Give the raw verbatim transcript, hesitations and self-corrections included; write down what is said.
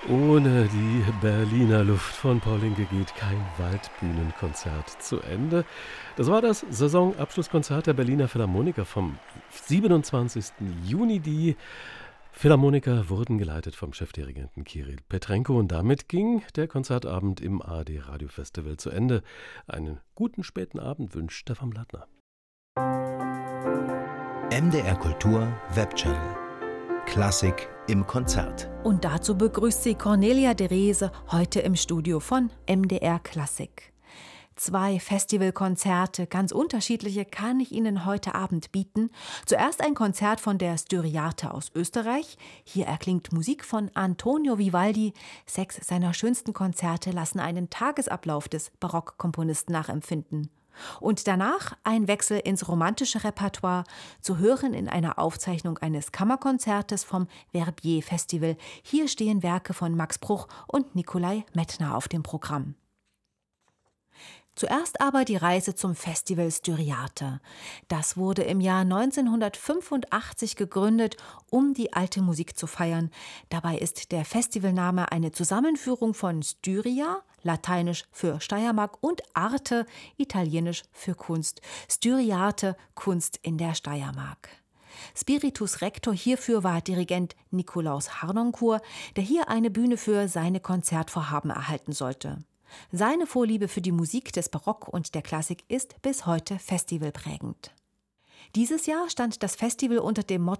Ohne die Berliner Luft von Paulinke geht kein Waldbühnenkonzert zu Ende. Das war das Saisonabschlusskonzert der Berliner Philharmoniker vom siebenundzwanzigsten Juni. Die Philharmoniker wurden geleitet vom Chefdirigenten Kirill Petrenko und damit ging der Konzertabend im A R D Radio Festival zu Ende. Einen guten späten Abend wünscht Stefan Blattner. M D R Kultur Webchannel. Klassik im Konzert. Und dazu begrüßt sie Cornelia Derese heute im Studio von M D R Klassik. Zwei Festivalkonzerte, ganz unterschiedliche, kann ich Ihnen heute Abend bieten. Zuerst ein Konzert von der Styriarte aus Österreich. Hier erklingt Musik von Antonio Vivaldi. Sechs seiner schönsten Konzerte lassen einen Tagesablauf des Barockkomponisten nachempfinden. Und danach ein Wechsel ins romantische Repertoire, zu hören in einer Aufzeichnung eines Kammerkonzertes vom Verbier Festival. Hier stehen Werke von Max Bruch und Nikolai Mettner auf dem Programm. Zuerst aber die Reise zum Festival Styriarte. Das wurde im Jahr neunzehnhundertfünfundachtzig gegründet, um die alte Musik zu feiern. Dabei ist der Festivalname eine Zusammenführung von Styria, lateinisch für Steiermark, und Arte, italienisch für Kunst. Styriarte, Kunst in der Steiermark. Spiritus Rector hierfür war Dirigent Nikolaus Harnoncourt, der hier eine Bühne für seine Konzertvorhaben erhalten sollte. Seine Vorliebe für die Musik des Barock und der Klassik ist bis heute festivalprägend. Dieses Jahr stand das Festival unter dem Motto